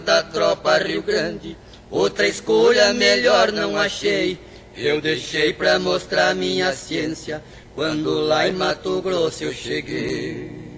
da tropa Rio Grande, outra escolha melhor não achei. Eu deixei pra mostrar minha ciência quando lá em Mato Grosso eu cheguei.